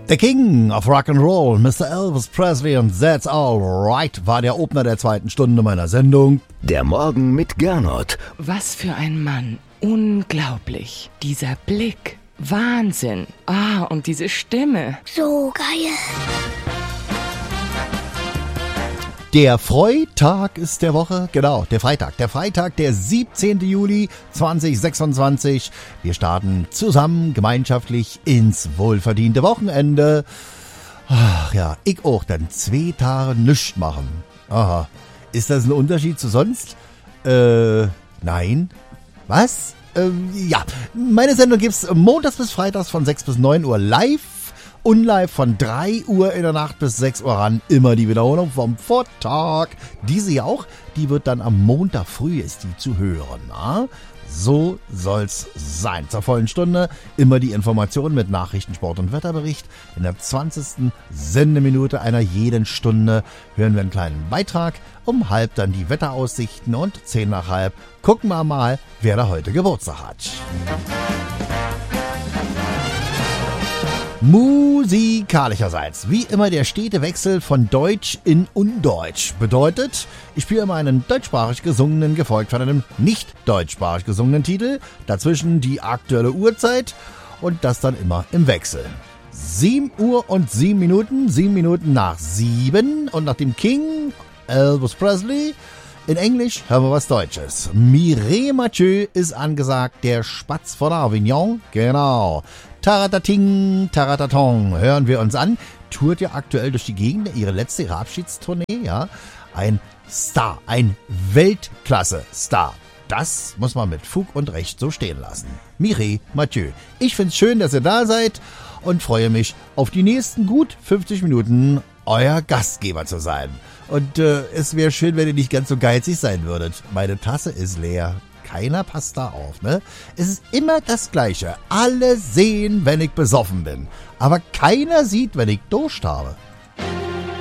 The King of Rock'n'Roll, Mr. Elvis Presley und That's All Right war der Opener der zweiten Stunde meiner Sendung. Der Morgen mit Gernot. Was für ein Mann. Unglaublich. Dieser Blick. Wahnsinn. Und diese Stimme. So geil. Der Freitag ist der Woche, genau, der Freitag. Der Freitag, der 17. Juli 2026. Wir starten zusammen, gemeinschaftlich ins wohlverdiente Wochenende. Ach ja, ich auch, dann 2 Tage nichts machen. Aha, ist das ein Unterschied zu sonst? Nein. Was? Ja, meine Sendung gibt's montags bis freitags von 6 bis 9 Uhr live. Unlive von 3 Uhr in der Nacht bis 6 Uhr ran. Immer die Wiederholung vom Vortag. Diese ja auch, die wird dann am Montag früh ist die zu hören. Na? So soll's sein. Zur vollen Stunde immer die Informationen mit Nachrichten, Sport und Wetterbericht. In der 20. Sendeminute einer jeden Stunde hören wir einen kleinen Beitrag. Um halb dann die Wetteraussichten und 10 nach halb gucken wir mal, wer da heute Geburtstag hat. Musikalischerseits, wie immer der stete Wechsel von Deutsch in Undeutsch. Bedeutet, ich spiele immer einen deutschsprachig gesungenen, gefolgt von einem nicht deutschsprachig gesungenen Titel, dazwischen die aktuelle Uhrzeit und das dann immer im Wechsel. 7 Uhr und 7 Minuten, 7 Minuten nach 7 und nach dem King, Elvis Presley, in Englisch hören wir was Deutsches. Mireille Mathieu ist angesagt, der Spatz von Avignon, genau. Taratating, Taratatong, hören wir uns an. Tourt ja aktuell durch die Gegend, ihre Abschiedstournee, ja. Ein Star, ein Weltklasse-Star. Das muss man mit Fug und Recht so stehen lassen. Mireille Mathieu. Ich find's schön, dass ihr da seid und freue mich auf die nächsten gut 50 Minuten euer Gastgeber zu sein. Und es wäre schön, wenn ihr nicht ganz so geizig sein würdet. Meine Tasse ist leer. Keiner passt da auf, ne? Es ist immer das Gleiche. Alle sehen, wenn ich besoffen bin. Aber keiner sieht, wenn ich Durst habe.